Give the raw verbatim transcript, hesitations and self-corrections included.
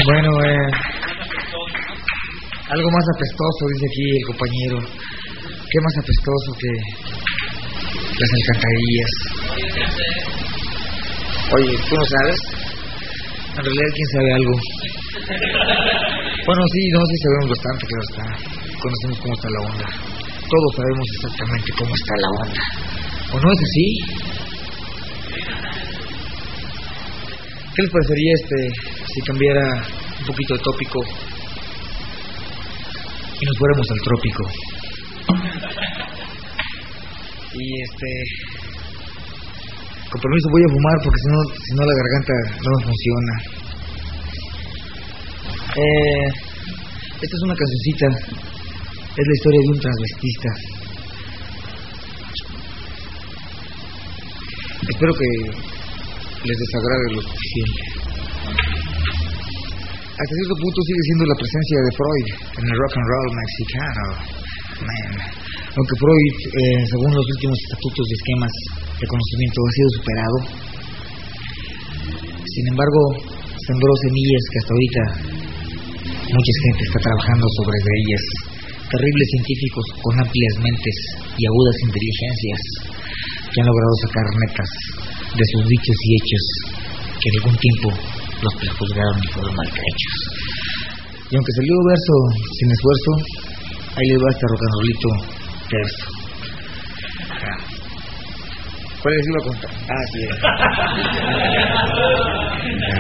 Bueno, eh, algo más apestoso, dice aquí el compañero. ¿Qué más apestoso que las alcantarillas? Oye, ¿tú no sabes? En realidad, ¿quién sabe algo? Bueno, sí, no, sí sabemos bastante, claro está. Conocemos cómo está la onda. Todos sabemos exactamente cómo está la onda. ¿O no es así? ¿Qué les parecería este si cambiara un poquito de tópico y nos fuéramos al trópico? Y este, con permiso voy a fumar porque si no, si no la garganta no me funciona. Eh, esta es una cancioncita, es la historia de un transvestista. Espero que les desagrade lo suficiente. Hasta cierto punto sigue siendo la presencia de Freud en el rock and roll mexicano. Man. Aunque Freud, eh, según los últimos estatutos y esquemas de conocimiento, ha sido superado, sin embargo, sembró semillas que hasta ahorita mucha gente está trabajando sobre ellas. Terribles científicos con amplias mentes y agudas inteligencias que han logrado sacar netas de sus dichos y hechos que en algún tiempo los prejuzgaron y fueron maltrechos. Y aunque salió verso sin esfuerzo, ahí les va este rock and rollito terzo. ¿Cuál les iba a contar? Ah, sí.